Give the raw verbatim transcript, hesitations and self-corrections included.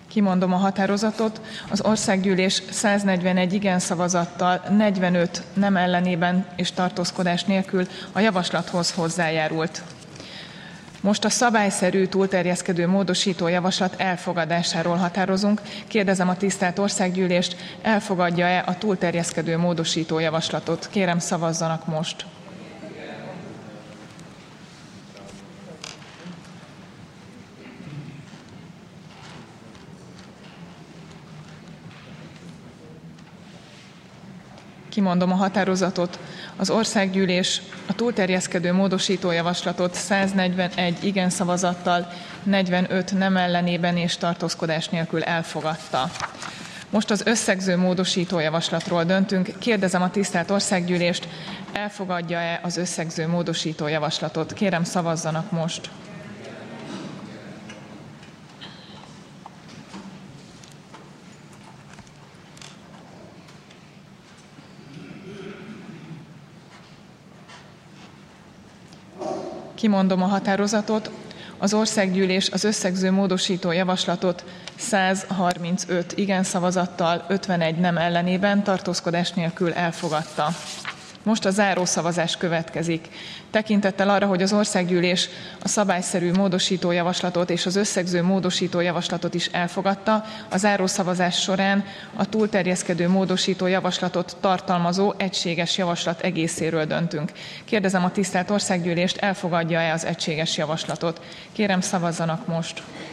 Kimondom a határozatot. Az országgyűlés száznegyvenegy igen szavazattal, negyvenöt nem ellenében és tartózkodás nélkül a javaslathoz hozzájárult. Most a szabályszerű túlterjeszkedő módosító javaslat elfogadásáról határozunk. Kérdezem a tisztelt országgyűlést, elfogadja-e a túlterjeszkedő módosító javaslatot? Kérem, szavazzanak most. Kimondom a határozatot. Az országgyűlés a túlterjeszkedő módosító javaslatot száznegyvenegy igen szavazattal, negyvenöt nem ellenében és tartózkodás nélkül elfogadta. Most az összegző módosító javaslatról döntünk. Kérdezem a tisztelt országgyűlést, elfogadja-e az összegző módosító javaslatot? Kérem, szavazzanak most. Kimondom a határozatot. Az országgyűlés az összegző módosító javaslatot százharmincöt igen szavazattal, ötvenegy nem ellenében, tartózkodás nélkül elfogadta. Most a zárószavazás következik. Tekintettel arra, hogy az országgyűlés a szabályszerű módosító javaslatot és az összegző módosító javaslatot is elfogadta, a zárószavazás során a túlterjeszkedő módosító javaslatot tartalmazó egységes javaslat egészéről döntünk. Kérdezem a tisztelt országgyűlést, elfogadja-e az egységes javaslatot? Kérem, szavazzanak most.